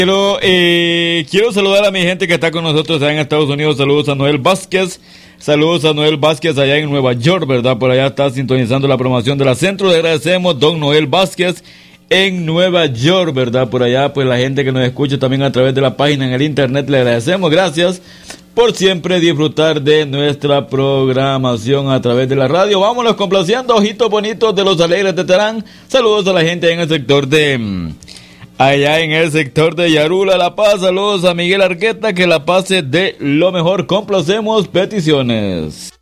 Quiero saludar a mi gente que está con nosotros allá en Estados Unidos. Saludos a Noel Vázquez. Saludos a Noel Vázquez allá en Nueva York, ¿verdad? Por allá está sintonizando la promoción de la Centro. Le agradecemos, don Noel Vázquez, en Nueva York, ¿verdad? Por allá, pues la gente que nos escucha también a través de la página en el internet, le agradecemos. Gracias por siempre disfrutar de nuestra programación a través de la radio. Vámonos complaciendo, ojitos bonitos de los alegres de Terán. Saludos a la gente en el sector de... allá en el sector de Yarula, La Paz. Saludos a Miguel Argueta, que la pase de lo mejor. Complacemos peticiones.